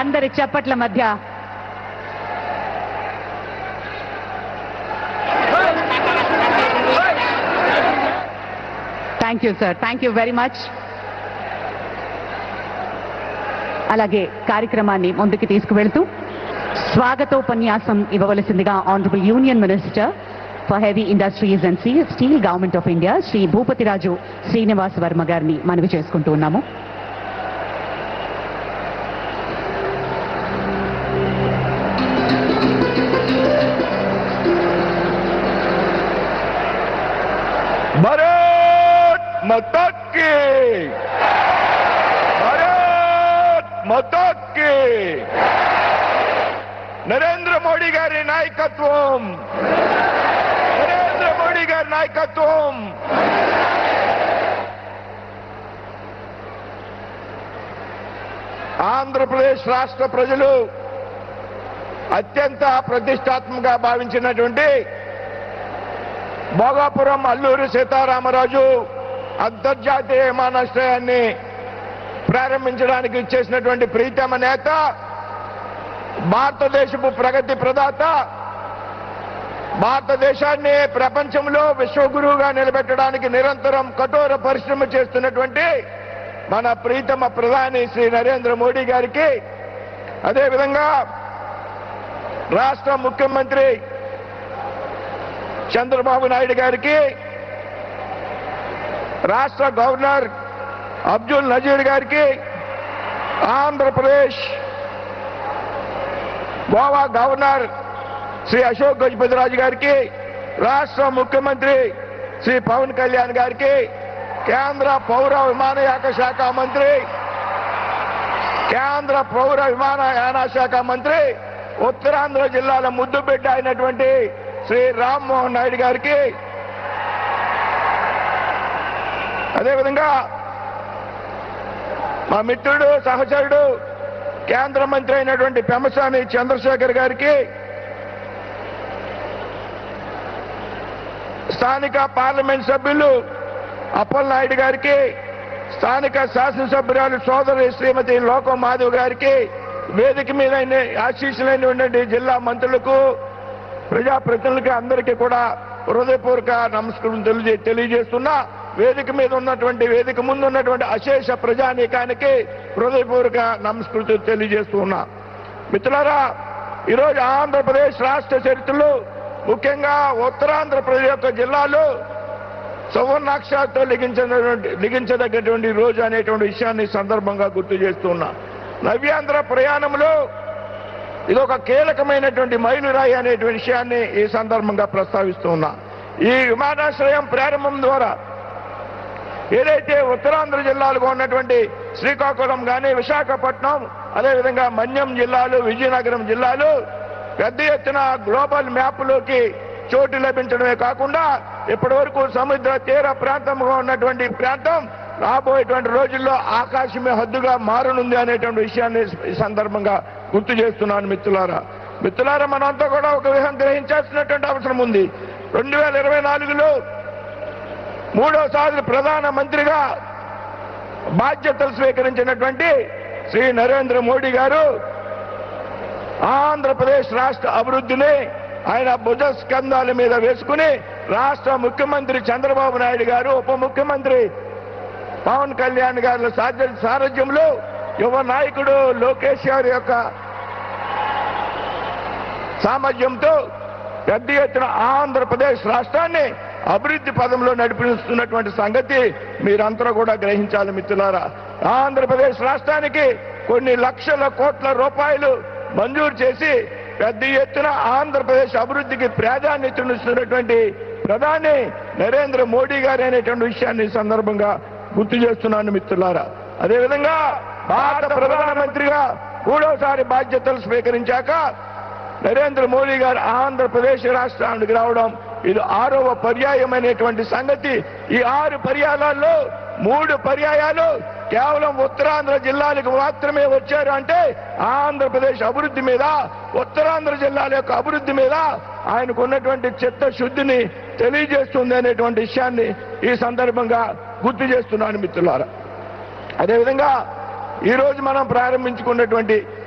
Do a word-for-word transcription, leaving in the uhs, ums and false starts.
అందరి చప్పట్ల మధ్య thank you sir, thank you very much. అలాగే కార్యక్రమాన్ని ముందుకు తీసుకువెళ్తూ స్వాగతోపన్యాసం ఇవ్వవలసిందిగా honourable union minister for heavy industries and steel government of India Shri Bhupathiraju Srinivas Varma గారిని మనవి చేసుకుంటూ ఉన్నాము. భారత్ మాతా కీ, భారత్ మాతా కీ. నరేంద్ర మోడీ గారి నాయకత్వం, నరేంద్ర మోడీ గారి నాయకత్వం. ఆంధ్రప్రదేశ్ రాష్ట్ర ప్రజలు అత్యంత ప్రతిష్టాత్మకంగా భావించినటువంటి భోగాపురం అల్లూరి సీతారామరాజు అంతర్జాతీయ విమానాశ్రయాన్ని ప్రారంభించడానికి ఇచ్చేసినటువంటి ప్రీతమ నేత, భారతదేశపు ప్రగతి ప్రదాత, భారతదేశాన్ని ప్రపంచంలో విశ్వగురువుగా నిలబెట్టడానికి నిరంతరం కఠోర పరిశ్రమ చేస్తున్నటువంటి మన ప్రీతమ ప్రధాని శ్రీ నరేంద్ర మోడీ గారికి, అదేవిధంగా రాష్ట్ర ముఖ్యమంత్రి చంద్రబాబు నాయుడు గారికి, రాష్ట్ర గవర్నర్ అబ్దుల్ నజీర్ గారికి, ఆంధ్రప్రదేశ్ గోవా గవర్నర్ శ్రీ అశోక్ గజపతిరాజు గారికి, రాష్ట్ర ముఖ్యమంత్రి శ్రీ పవన్ కళ్యాణ్ గారికి, కేంద్ర పౌర విమానయాన శాఖ మంత్రి కేంద్ర పౌర విమానయాన శాఖ మంత్రి ఉత్తరాంధ్ర జిల్లాల ముద్దుబిడ్డ అయినటువంటి శ్రీ రామ్మోహన్ నాయుడు గారికి, అదేవిధంగా మా మిత్రుడు సహచరుడు కేంద్ర మంత్రి అయినటువంటి పెమ్మసాని చంద్రశేఖర్ గారికి, స్థానిక పార్లమెంట్ సభ్యులు అప్పలనాయుడు గారికి, స్థానిక శాసనసభ్యురాలు సోదరి శ్రీమతి లోకం మాధవ్ గారికి, వేదిక మీద ఆశీస్సులైనటువంటి జిల్లా మంత్రులకు, ప్రజాప్రతినిధులకి అందరికీ కూడా హృదయపూర్వక నమస్కారం తెలియజే తెలియజేస్తున్నా. వేదిక మీద ఉన్నటువంటి వేదిక ముందు ఉన్నటువంటి అశేష ప్రజానీకానికి హృదయపూర్వక నమస్కృతులు తెలియజేస్తూ ఉన్నా. మిత్రులారా, ఈరోజు ఆంధ్రప్రదేశ్ రాష్ట్ర చరిత్రలో ముఖ్యంగా ఉత్తరాంధ్రప్రదేశ్ యొక్క జిల్లాలో సువర్ణాక్షరాలతో లిఖించినటువంటి లిఖించదగ్గటువంటి రోజు అనేటువంటి విషయాన్ని సందర్భంగా గుర్తు చేస్తున్నా. నవ్యాంధ్ర ప్రయాణంలో ఇది ఒక కీలకమైనటువంటి మైలురాయి అనేటువంటి విషయాన్ని ఈ సందర్భంగా ప్రస్తావిస్తూ ఉన్నా. ఈ విమానాశ్రయం ప్రారంభం ద్వారా ఏదైతే ఉత్తరాంధ్ర జిల్లాలుగా ఉన్నటువంటి శ్రీకాకుళం కానీ, విశాఖపట్నం, అదేవిధంగా మన్యం జిల్లాలు, విజయనగరం జిల్లాలు పెద్ద ఎత్తున గ్లోబల్ మ్యాప్లోకి చోటు లభించడమే కాకుండా ఇప్పటి వరకు సముద్ర తీర ప్రాంతంగా ఉన్నటువంటి ప్రాంతం రాబోయేటువంటి రోజుల్లో ఆకాశమే హద్దుగా మారనుంది అనేటువంటి విషయాన్ని ఈ సందర్భంగా గుర్తు చేస్తున్నాను. మిత్రులారా మిత్రులారా మనంతా కూడా ఒక విషయం గ్రహించాల్సినటువంటి అవసరం ఉంది. రెండు వేల ఇరవై నాలుగులో మూడోసారి ప్రధాన మంత్రిగా బాధ్యతలు స్వీకరించినటువంటి శ్రీ నరేంద్ర మోడీ గారు ఆంధ్రప్రదేశ్ రాష్ట్ర అభివృద్ధిని ఆయన భుజ స్కంధాల మీద వేసుకుని రాష్ట్ర ముఖ్యమంత్రి చంద్రబాబు నాయుడు గారు, ఉప ముఖ్యమంత్రి పవన్ కళ్యాణ్ గారి సారథ్యంలో యువ నాయకుడు లోకేష్ గారి యొక్క సామర్థ్యంతో పెద్ద ఎత్తున ఆంధ్రప్రదేశ్ రాష్ట్రాన్ని అభివృద్ధి పదంలో నడిపిస్తున్నటువంటి సంగతి మీరంతా కూడా గ్రహించాలి. మిత్రులారా, ఆంధ్రప్రదేశ్ రాష్ట్రానికి కొన్ని లక్షల కోట్ల రూపాయలు మంజూరు చేసి పెద్ద ఎత్తున ఆంధ్రప్రదేశ్ అభివృద్ధికి ప్రాధాన్యతనిస్తున్నటువంటి ప్రధాని నరేంద్ర మోడీ గారు అనేటువంటి విషయాన్ని సందర్భంగా గుర్తు చేస్తున్నాను. మిత్రులారా, అదేవిధంగా భారత ప్రధానమంత్రిగా మూడోసారి బాధ్యతలు స్వీకరించాక నరేంద్ర మోడీ గారు ఆంధ్రప్రదేశ్ రాష్ట్రానికి రావడం ఇది ఆరవ పర్యాయం అనేటువంటి సంగతి. ఈ ఆరు పర్యాయాలలో మూడు పర్యాయాలు కేవలం ఉత్తరాంధ్ర జిల్లాలకు మాత్రమే వచ్చారు. అంటే ఆంధ్రప్రదేశ్ అభివృద్ధి మీద, ఉత్తరాంధ్ర జిల్లాల యొక్క అభివృద్ధి మీద ఆయనకు ఉన్నటువంటి చిత్తశుద్ధిని తెలియజేస్తుంది అనేటువంటి విషయాన్ని ఈ సందర్భంగా గుర్తు చేస్తున్నాను. మిత్రులారా, అదేవిధంగా ఈరోజు మనం ప్రారంభించుకున్నటువంటి